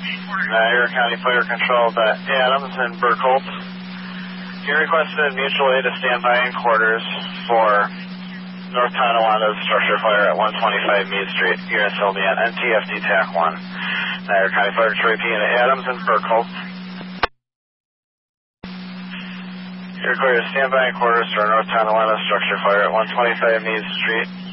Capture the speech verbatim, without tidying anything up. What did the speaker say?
Niagara County Fire Control, uh, Adams and Burkholt. You requested mutual aid to stand by in quarters for North Tonawanda structure fire at one twenty-five Meade Street. Units will be on N T F D T A C one. Niagara County Fire Control repeating to Adams and Burkholt. You're required to stand by in quarters for North Tonawanda structure fire at one twenty-five Meade Street.